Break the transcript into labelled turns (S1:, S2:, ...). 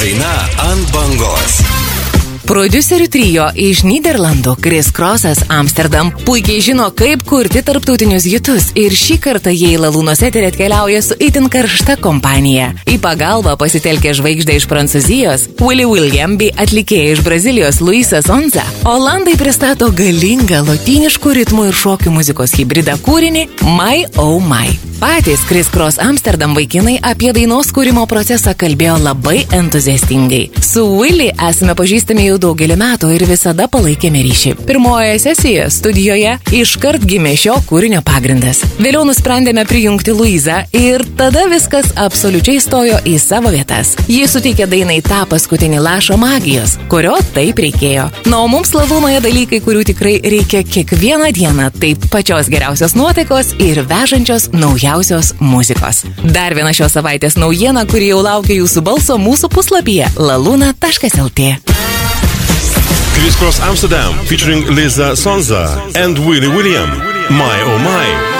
S1: daina ant bangos.
S2: Prodiuserių trio iš Nyderlandų Chris Crossas Amsterdam puikiai žino, kaip kurti tarptautinius hitus ir šį kartą jie į Lalūnos eterį atkeliauja su itin karšta kompanija. Į pagalbą pasitelkė žvaigždę iš Prancūzijos Willy William bei atlikėją iš Brazilijos Luisą Sonza. Olandai pristato galingą lotyniškų ritmų ir šokių muzikos hibridą kūrinį My Oh My. Patys Chris Cross Amsterdam vaikinai apie dainos kūrimo procesą kalbėjo labai entuziastingai. Su Willy esame pažįstami jau daugelį metų ir visada palaikėme ryšį. Pirmojoje sesijoje studijoje iškart gimė šio kūrinio pagrindas. Vėliau nusprendėme prijungti Luizą ir tada viskas absoliučiai stojo į savo vietas. Ji suteikė dainai tą paskutinį lašą magijos, kurio taip reikėjo. Na, o mums Lalūnoje dalykai, kurių tikrai reikia kiekvieną dieną, tai pačios geriausios nuotaikos ir vežančios naujausios muzikos. Dar viena šios savaitės naujiena, kuri jau laukia jūsų balso mūsų puslapyje laluna.lt.
S3: Chris Cross Amsterdam featuring Luisa Sonza and Willy William. My Oh My.